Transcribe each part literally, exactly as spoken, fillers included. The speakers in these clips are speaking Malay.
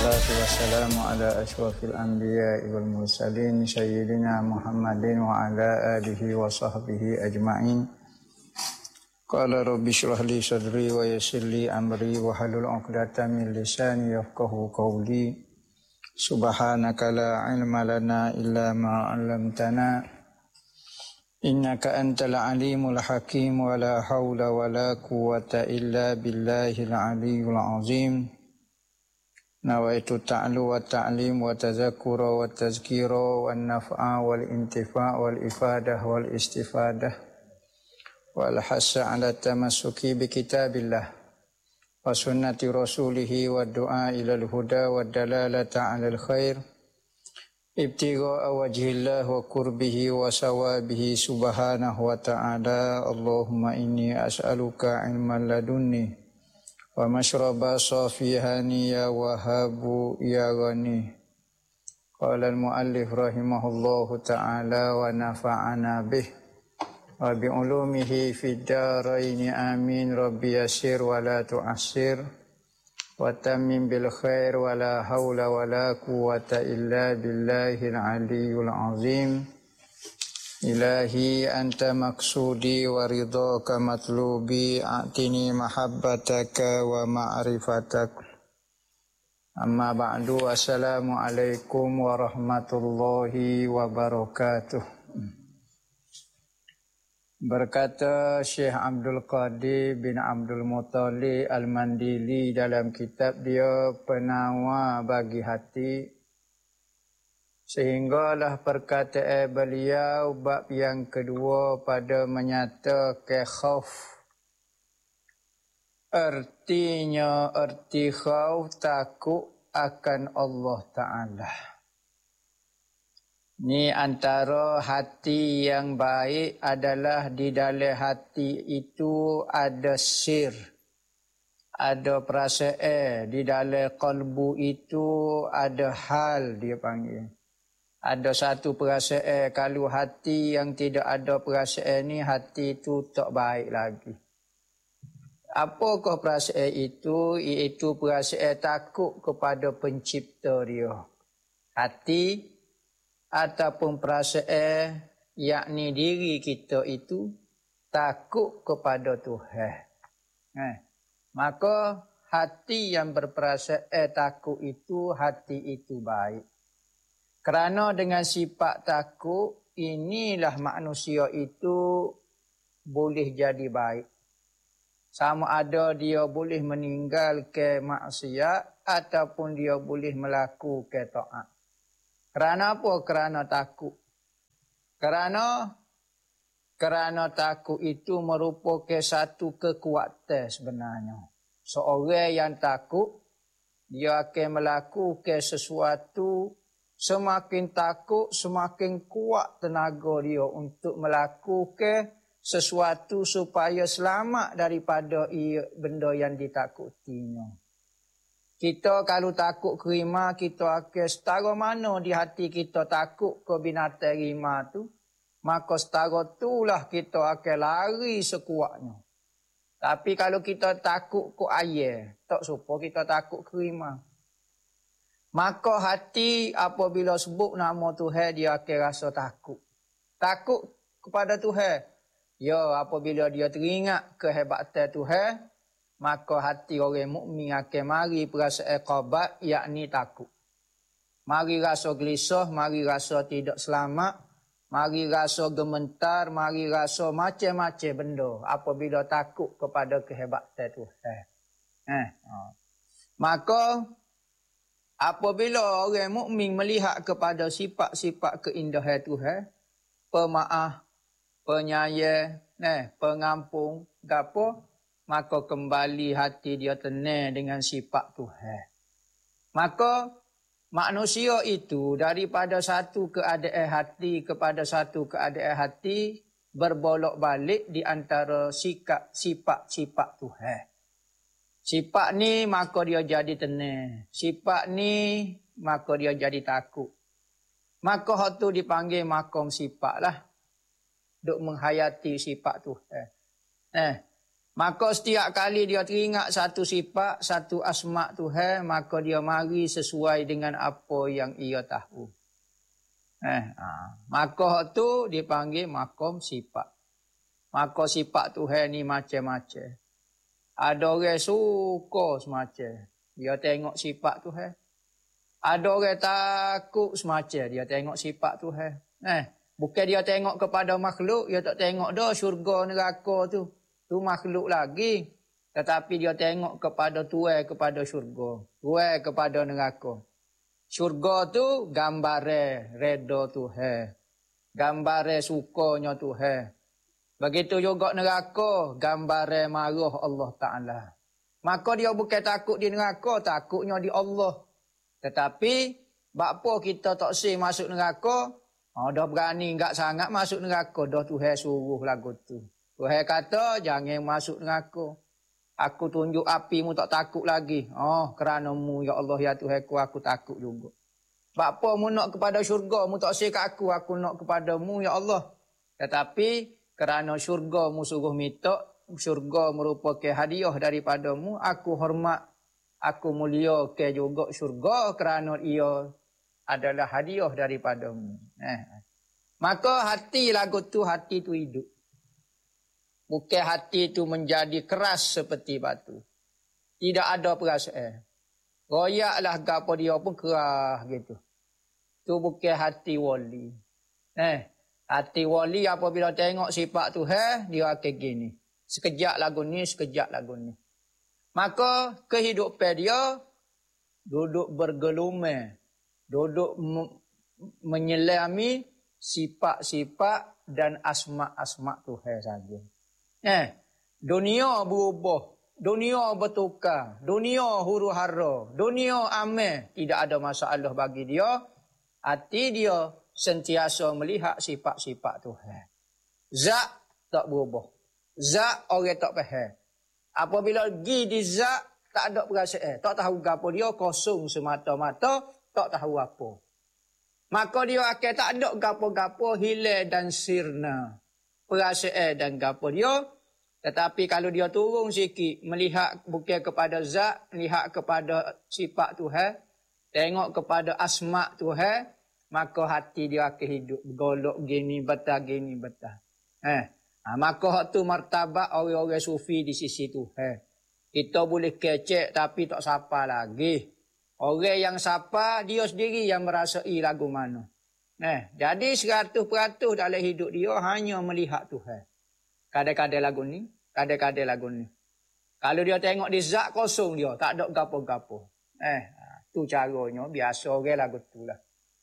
Wassalatu wassalamu ala asyrafil anbiya'i wal mursalin sayyidina Muhammadin wa ala alihi wa sahbihi ajma'in. Qala rabbi shrah li sadri wa yassir li amri wa halul 'uqdatam min lisani yafqahu qawli. Subhanaka la ilma lana illa ma 'allamtana. Innaka antal alimul hakim wa la hawla wa la quwwata illa billahil aliyyil azim. Nawaitu ta'lu wa ta'lim wa tazakkura wa tazkira wa naf'a wal intifa' wal ifadah wal istifadah wal hassa ala tamassuki bi kitabillah wa sunnati rasulihi wa du'a ilal huda wa dalalata alal khair ibtigha'a wajhillah wa qurbihi wa sawabihi subhanahu wa ta'ala. Allahumma inni as'aluka ilman ladunni wa mashraba safihani ya wahabu ya ghani. Qala al-muallif rahimahullahu ta'ala wa nafa'ana bih wa bi'ulumihi fid daraini amin. Rabbi yassir wa la tu'assir wa tammim bil khair wa la hawla wa la quwwata illa billahil aliyyil azim. Ilahi anta maksudi wa ridhaka matlubi a'tini mahabbataka wa ma'rifatak. Amma ba'du, assalamu alaikum warahmatullahi wabarakatuh. Berkata Syekh Abdul Qadir bin Abdul Muttalib Al-Mandili dalam kitab dia Penawar Bagi Hati, sehinggalah perkataan beliau bab yang kedua pada menyatakan khauf. Artinya, arti khauf takut akan Allah Ta'ala. Ni antara hati yang baik adalah di dalam hati itu ada sir, ada perasaan. Di dalam kalbu itu ada hal, dia panggil. Ada satu perasaan. Kalau hati yang tidak ada perasaan ni, hati itu tak baik lagi. Apakah perasaan itu? Iaitu perasaan takut kepada pencipta dia. Hati ataupun perasaan, yakni diri kita itu takut kepada Tuhan. Eh. Maka hati yang berperasaan takut itu, hati itu baik. Kerana dengan sifat takut, inilah manusia itu boleh jadi baik. Sama ada dia boleh meninggalkan maksiat ataupun dia boleh melakukan taat. Kerana apa? Kerana takut. Kerana kerana takut itu merupakan satu kekuatan sebenarnya. Seorang yang takut, dia akan melakukan sesuatu. Semakin takut, semakin kuat tenaga dia untuk melakukan sesuatu supaya selamat daripada ia, benda yang ditakutinya. Kita kalau takut ke rimau, kita akan setara mana di hati kita takut ke binatang rimau tu, maka setara itulah kita akan lari sekuatnya. Tapi kalau kita takut ke air, tak supa kita takut ke rimau. Maka hati apabila sebut nama Tuhan, dia akan rasa takut. Takut kepada Tuhan. Ya, apabila dia teringat kehebatan Tuhan, maka hati orang mukmin akan mari perasaan qabat, yakni takut. Mari rasa gelisah, mari rasa tidak selamat, mari rasa gementar, mari rasa macam-macam benda apabila takut kepada kehebatan Tuhan. Eh, maka apabila orang mukmin melihat kepada sifat-sifat keindahan Tuhan, pemaaf, penyayang, eh, pengampun, gapo, maka kembali hati dia tenang dengan sifat Tuhan. Maka manusia itu daripada satu keadaan hati kepada satu keadaan hati berbolak-balik di antara sikap sifat-sifat Tuhan. Sifat ni maka dia jadi tenang. Sifat ni maka dia jadi takut. Maka hak tu dipanggil makom sifat lah. Duk menghayati sifat Tuhan. Eh, Maka setiap kali dia teringat satu sifat, satu asma' Tuhan, maka dia mari sesuai dengan apa yang ia tahu. Eh, ha. Maka tu dipanggil makom sifat. Maka sifat Tuhan ni macam-macam. Ada orang suka semacam, dia tengok sifat Tuhan. Ada orang takut semacam, dia tengok sifat Tuhan. Eh, bukan dia tengok kepada makhluk, dia tak tengok dah syurga neraka tu. Tu makhluk lagi. Tetapi dia tengok kepada Tuhan, kepada syurga. Tuhan kepada neraka. Syurga tu gambare reda Tuhan. Gambare sukanya Tuhan. Begitu juga neraka, gambare marah Allah Ta'ala. Maka dia bukan takut di neraka, takutnya di Allah. Tetapi, bakpo kita tak sih masuk neraka, oh, dah berani enggak sangat masuk neraka, dah Tuhan suruh lagu tu. Tuhan kata, jangan masuk neraka. Aku tunjuk api mu tak takut lagi. Oh, kerana mu, ya Allah, ya Tuhan ku, aku takut juga. Bakpo mu nak kepada syurga, mu tak sih kat aku, aku nak kepada mu, ya Allah. Tetapi, kerana syurga mu suruh minta, syurga merupakan hadiah daripadamu, aku hormat, aku mulia ke juga syurga kerana ia adalah hadiah daripadamu. Eh. Maka hati lagu tu, hati tu hidup. Bukan hati tu menjadi keras seperti batu. Tidak ada perasaan. Royaklah gapo dia pun keras gitu. Tu bukan hati wali. Eh. Hati wali apabila tengok sifat Tuhan, dia akan gini. Sekejap lagu ni, sekejap lagu ni. Maka kehidupan dia duduk bergelumai. Duduk menyelami sifat-sifat dan asma'-asma' Tuhan saja. Eh, dunia berubah. Dunia bertukar. Dunia huru-hara. Dunia aman. Tidak ada masalah bagi dia. Hati dia sentiasa melihat sifat-sifat Tuhan. Zat tak berubah. Zat orang tak faham. Apabila pergi di zat, tak ada perasaan. Tak tahu apa dia, kosong semata-mata, tak tahu apa. Maka dia akan tak ada gapo-gapo hilang dan sirna. Perasaan dan gapo dia. Tetapi kalau dia turun sikit, melihat bukan kepada zat, melihat kepada sifat Tuhan, tengok kepada asma' Tuhan, maka hati dia akan hidup. Golok gini, betah gini, betah. Eh. Ha, maka tu martabat orang-orang sufi di sisi Tuhan. Kita boleh kecek tapi tak sapa lagi. Orang yang sapa, dia sendiri yang merasai lagu mana. Eh, jadi seratus peratus dalam hidup dia hanya melihat Tuhan. Kadang-kadang lagu ni, kadang-kadang lagu ni. Kalau dia tengok di zat kosong dia, tak ada gapo-gapo. Eh, tu caranya, biasa orang lagu tu lah.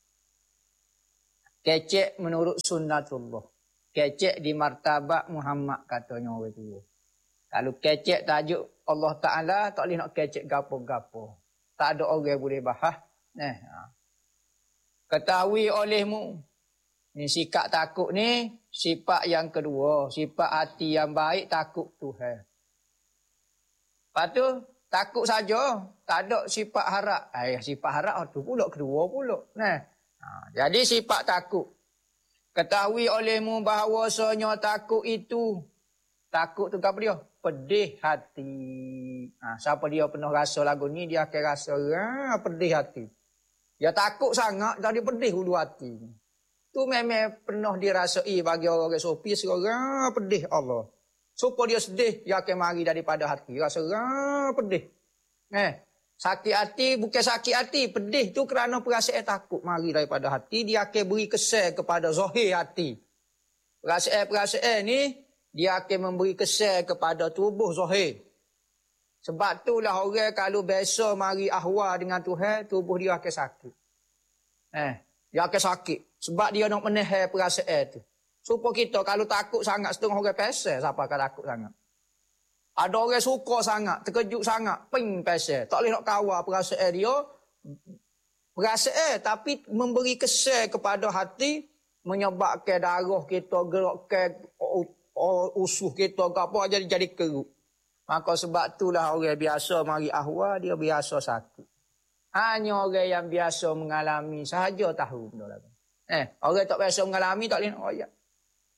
Kecek menurut sunnatullah. Kecek di martabat Muhammad katanya orang tu. Kalau kecek tajuk Allah Ta'ala, tak boleh nak kecek gapo-gapo. Tak ada orang boleh bahas. Eh, ha. Ketahui olehmu, ni sikap takut ni, sifat yang kedua. Sifat hati yang baik, takut Tuhan. Lepas tu, takut saja. Tak ada sifat harap. Eh, sifat harap tu pula, kedua pula. Nah. Ha, jadi sifat takut. Ketahui olehmu bahawasanya takut itu. Takut tu apa dia? Pedih hati. Ha, siapa dia pernah rasa lagu ni, dia akan rasa ah, pedih hati. Dia takut sangat, jadi pedih hulu hati. Tu memang pernah dirasai bagi orang-orang sopi, seorang pedih Allah. Supaya dia sedih, dia akan mari daripada hati. Rasa ah, pedih. Eh, sakit hati, bukan sakit hati. Pedih tu kerana perasaan takut mari daripada hati. Dia akan beri kesan kepada zahir hati. Perasaan-perasaan ni, dia akan memberi kesan kepada tubuh zahir. Sebab itulah orang kalau biasa mari ahwal dengan Tuhan, tubuh dia akan sakit. Eh, dia akan sakit. Sebab dia nak menahan perasaan tu. Supaya kita kalau takut sangat, setengah orang pesel, siapa akan takut sangat. Ada orang suka sangat, terkejut sangat, ping pesel. Tak boleh nak kawal perasaan dia. Perasaan, tapi memberi kesan kepada hati, menyebabkan darah kita, gerakkan usuh kita, apa jadi jadi keruk. Maka sebab itulah orang biasa mari ahwal, dia biasa sakit. Hanya orang yang biasa mengalami sahaja tahu benda lagu. Eh, orang tak biasa mengalami tak boleh nak royak.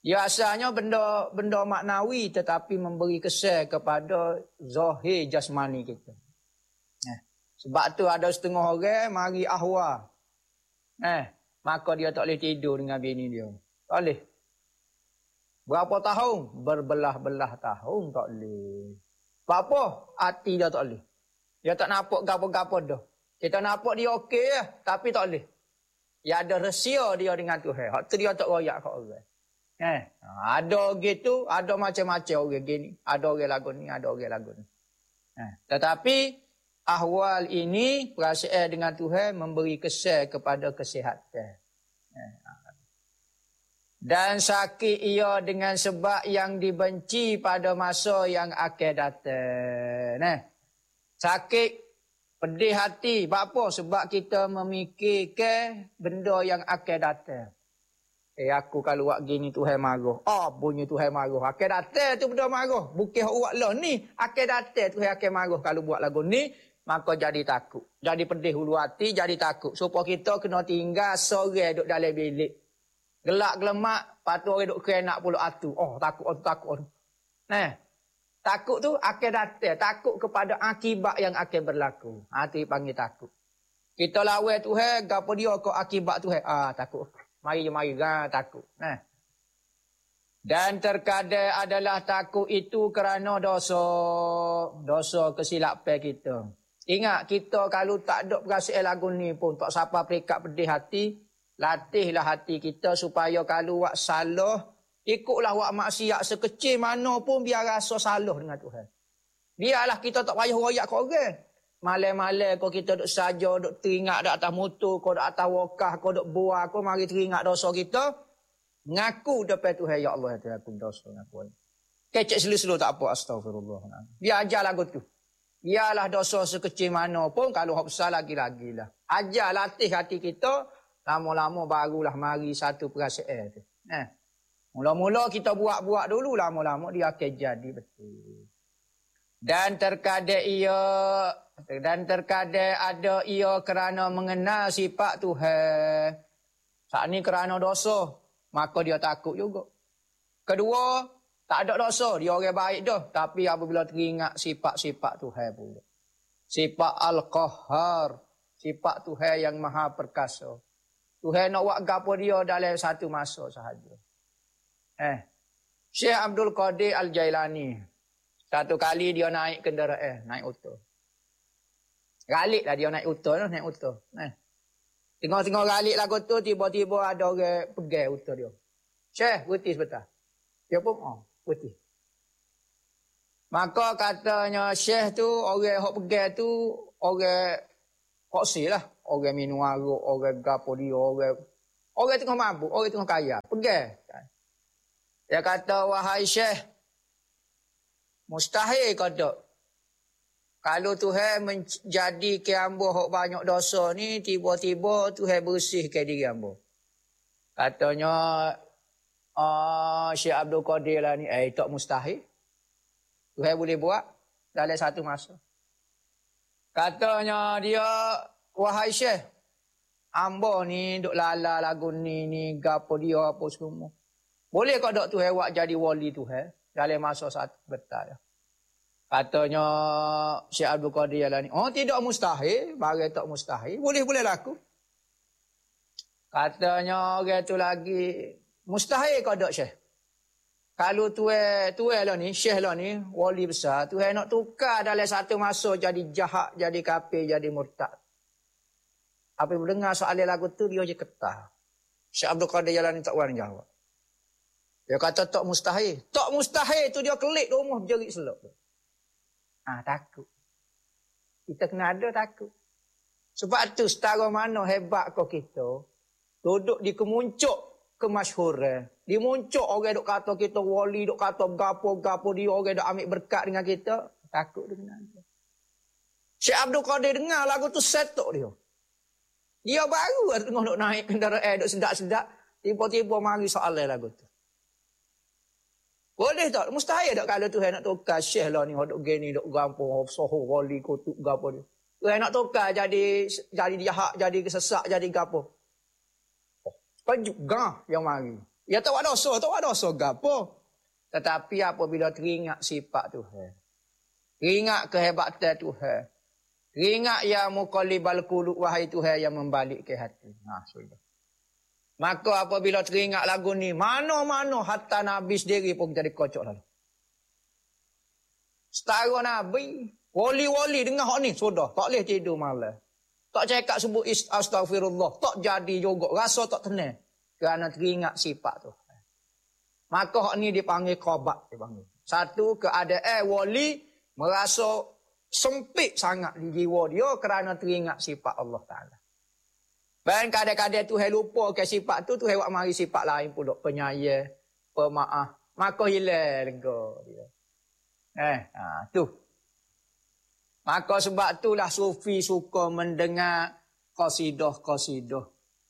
Dia asalnya benda benda maknawi tetapi memberi kesan kepada zahir jasmani kita. Eh, sebab tu ada setengah orang mari ahwa. Eh, maka dia tak boleh tidur dengan bini dia. Tak boleh. Berapa tahun? Berbelah-belah tahun tak boleh. Sebab apa? Hati dia tak boleh. Dia tak nampak gapo-gapo dah. Kita nampak dia okey lah, tapi tak boleh. Ya ada rahsia dia dengan Tuhan. Hak tu dia tak royak kat orang. Eh, ada gitu, ada macam-macam orang gini. Ada orang lagu ni, ada orang lagu ni. Eh, tetapi ahwal ini perasaan dengan Tuhan memberi kesan kepada kesihatan. Eh, dan sakit ia dengan sebab yang dibenci pada masa yang akan datang. Nah, sakit, pedih hati. Sebab apa? Sebab kita memikirkan benda yang akan datang. Eh, aku kalau buat gini Tuhan marah. Oh, bunyi Tuhan marah. Akan datang tu benda marah. Bukan buat lah ni. Akan datang Tuhan akan marah kalau buat lagu ni. Maka jadi takut. Jadi pedih hulu hati, jadi takut. Supaya kita kena tinggal sore duduk dalam bilik. Gelak gelemak, patu orang duk kerenak pula atu. Oh, takut, oh, takut. Nah, takut tu akan datang. Takut kepada akibat yang akan berlaku. Hati panggil takut. Kita lawan Tuhan, gapo dia kau akibat Tuhan. Ah, takut. Mari je mari, ah, takut. Nah. Dan terkadang adalah takut itu kerana dosa. Dosa kesilapan kita. Ingat, kita kalau tak ada perasaan lagu ni pun, tak siapa perikat pedih hati, latihlah hati kita supaya kalau buat salah, ikutlah buat maksiat sekecil mana pun biar rasa salah dengan Tuhan. Biarlah kita tak payah royak ke orang. Malam-malam kau kita duk saja, duk teringat dak atas motor, kau dak atas wakah, kau duk buah, kau mari teringat dosa kita. Ngaku depan Tuhan, ya Allah, Tuhan aku dosa ngaku. Kecek selu-selu tak apa, astagfirullah. Biar ajar lagu tu. Biarlah dosa sekecil mana pun, kalau hak besar lagi-lagi lah. Ajar latih hati kita, lama-lama barulah mari satu perasaan tu. Eh. Mula-mula kita buat-buat dulu, lama-lama dia akan jadi betul. Dan terkadang ia dan terkadang ada ia kerana mengenal sifat Tuhan. Saat ni kerana dosa, maka dia takut juga. Kedua, tak ada dosa, dia orang baik dah, tapi apabila teringat sifat-sifat Tuhan pula. Sifat Al-Qahhar, sifat Tuhan yang Maha Perkasa. Tuhan nak buat gapo dia dalam satu masa sahaja. Eh, Syekh Abdul Qadir Al-Jailani, satu kali dia naik kenderaan, naik auto. Galik lah dia naik auto, naik auto. Eh. Tengok-tengok galik lagu tu, tiba-tiba ada orang pegang auto dia. Syekh, berhenti sebentar. Dia pun, oh, berhenti. Maka katanya Syekh tu, orang yang pegang tu, orang koksi lah. Orang minum aruk, orang gapo dia, orang orang tengah mabuk, orang tengah kaya. Pegang. Dia kata, wahai Syekh, mustahil kata. Kalau Tuhan menjadikan hamba hok banyak dosa ni, tiba-tiba Tuhan bersihkan diri hamba. Katanya, ah, Syekh Abdul Qadir lah ni, eh, tak mustahil. Tuhan boleh buat dalam satu masa. Katanya dia, wahai Syekh, hamba ni duk lala lagu ni, ni, gapo dia, apa semua. Boleh kau dok Tuhan buat jadi wali Tuhan dalam masa satu betul. Katanya Syekh Abdul Qadir lah ni, oh tidak mustahil, barang tak mustahil, boleh-boleh laku. Katanya orang tu lagi, mustahil kau dok Syekh. Kalau Tuhan, Tuhan lah ni, Syekh lah ni, wali besar, Tuhan nak tukar dalam satu masa jadi jahat, jadi kafir, jadi murtad. Apabila dengar soalan lagu tu, dia je ketah. Syekh Abdul Qadir Jailani tak berani jawab. Dia kata tak mustahil. Tak mustahil tu dia kelik rumah berjerit selok. Ah, takut. Kita kena ada takut. Sebab tu setara mana hebat kau kita, duduk di kemuncuk kemasyhuran. Di muncuk orang duk kata kita wali, duk kata gapo-gapo dia, orang duk ambil berkat dengan kita, takut dengan dia. Syekh Abdul Qadir dengar lagu tu setok dia. Dia baru tengah duk naik kenderaan, duk sedak-sedak, tiba-tiba mari soalan lagu tu. Boleh tak? Mustahil tak kalau Tuhan nak tukar Syekh lah ni, duk gini, duk gapo, soho, wali, kutuk, gapo dia. Tuhan nak tukar jadi jadi jahat, jadi kesesak, jadi gapo. Oh, sepajuk gah yang mari. Ya tak buat dosa, tak buat dosa gapo. Tetapi apabila teringat sifat Tuhan, teringat kehebatan Tuhan, teringat ya muqallibal qulub, wahai Tuhan yang membalik ke hati. Nah, sudah. Maka apabila teringat lagu ni, mana-mana hatta Nabi sendiri pun jadi kocok lalu. Setara Nabi, wali-wali dengar hak ni, sudah, tak boleh tidur malam. Tak cakap sebut astagfirullah, tak jadi juga, rasa tak tenang. Kerana teringat sifat tu. Maka hak ni dipanggil qabat, dipanggil. Satu, keadaan wali merasa sempit sangat di jiwa dia kerana teringat sifat Allah Ta'ala. Dan kadang-kadang Tuhan lupa ke sifat tu, Tuhan buat mari sifat lain pula, penyayang, pemaaf. Maka hilang lega dia. Eh, ha, tu. Maka sebab itulah sufi suka mendengar qasidah-qasidah.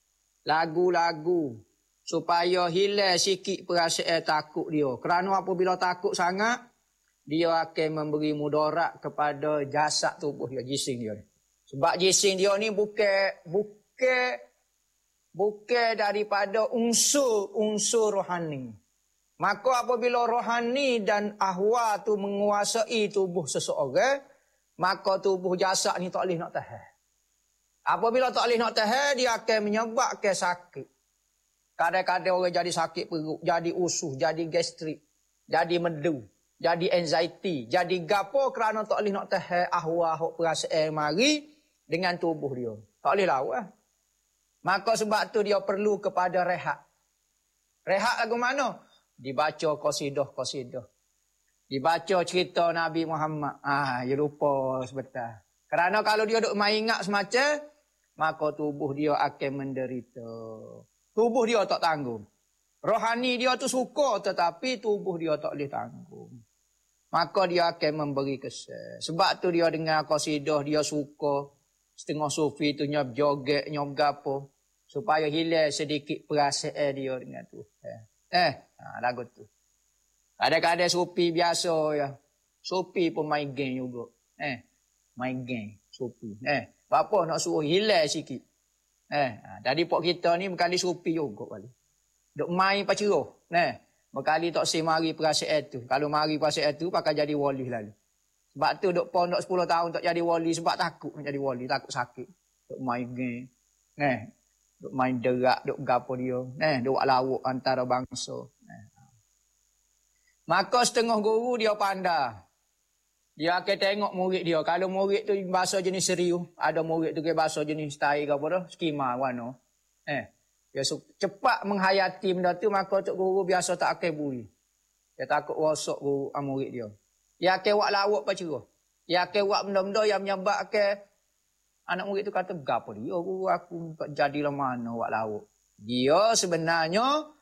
Lagu-lagu. Supaya hilang sikit perasaan takut dia. Kerana apabila takut sangat, dia akan memberi mudarat kepada jasad tubuh dia, jisim dia. Sebab jisim dia ni bukan, bukan, bukan daripada unsur-unsur rohani. Maka apabila rohani dan ahwa tu menguasai tubuh seseorang, maka tubuh jasad ni tak boleh nak tahan. Apabila tak boleh nak tahan, dia akan menyebabkan sakit. Kadang-kadang orang jadi sakit perut, jadi usus, jadi gastrik, jadi medu, jadi anxiety, jadi gapo kerana tak boleh nak tahan ahwa hok perasaan mari dengan tubuh dia. Tak boleh lawan. Maka sebab tu dia perlu kepada rehat. Rehat lagu mana? Dibaca qasidah-qasidah. Dibaca cerita Nabi Muhammad. Ah, dia lupa sebentar. Kerana kalau dia duk main ingat semacam, maka tubuh dia akan menderita. Tubuh dia tak tanggung. Rohani dia tu suka tetapi tubuh dia tak boleh tanggung. Maka dia akan memberi kesan. Sebab tu dia dengar qasidah, dia suka. Setengah sufi tu nyop joget, nyop gapo. Supaya hilang sedikit perasaan dia dengan Tuhan. Eh, ha, lagu tu. Kadang-kadang sufi biasa ya. Sufi pun main game juga. Eh, main game sufi. Eh, apa nak suruh hilang sikit. Eh, ha, dari pok kita ni berkali supi juga kali. Duk main paceroh. Nah, berkali tak si mari perasaan tu. Kalau mari perasaan tu pakai jadi wali lalu. Sebab tu duk pondok sepuluh tahun tak jadi wali sebab takut nak jadi wali, takut sakit. Duk main game. Nah, duk main derak, duk gapo dia. Nah, duk lawak antara bangsa. Nah. Maka setengah guru dia pandai. Dia akan tengok murid dia. Kalau murid tu bahasa jenis serius, ada murid tu ke bahasa jenis style ke apa dah, skema warna. Eh, dia cepat menghayati benda tu, maka tok guru biasa tak akan buri. Dia takut rosak guru ah, murid dia. Dia akan buat lawak pacerah. Dia akan buat benda-benda yang menyebabkan anak murid tu kata, gapo dia guru aku jadilah mana buat lawak. Dia sebenarnya